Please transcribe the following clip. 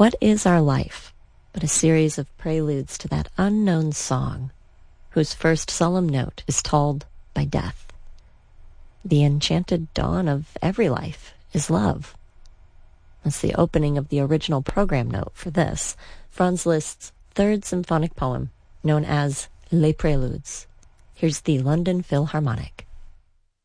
What is our life but a series of preludes to that unknown song, whose first solemn note is tolled by death? The enchanted dawn of every life is love. That's the opening of the original program note for this, Franz Liszt's third symphonic poem, known as Les Préludes. Here's the London Philharmonic.